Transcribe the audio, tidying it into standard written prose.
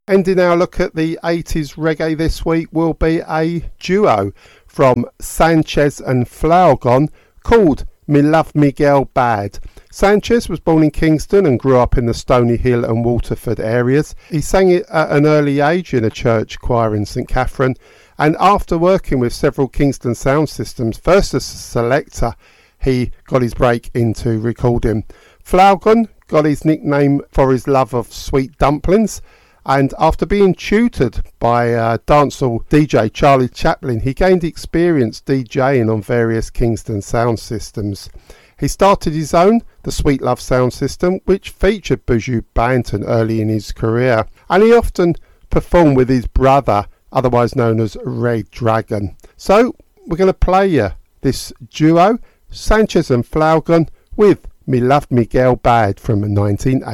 Ending our look at the 80s reggae this week will be a duo from Sanchez and Flaogon called Me Love Miguel Bad. Sanchez was born in Kingston and grew up in the Stony Hill and Waterford areas. He sang it at an early age in a church choir in St Catherine, and after working with several Kingston sound systems, first as a selector, he got his break into recording. Flaogon got his nickname for his love of sweet dumplings, and after being tutored by dancehall DJ Charlie Chaplin, he gained experience DJing on various Kingston sound systems. He started his own, the Sweet Love sound system, which featured Buju Banton early in his career, and he often performed with his brother, otherwise known as Red Dragon. So we're going to play you this duo, Sanchez and Flaogon, with Me Love Miguel Bad from 1980.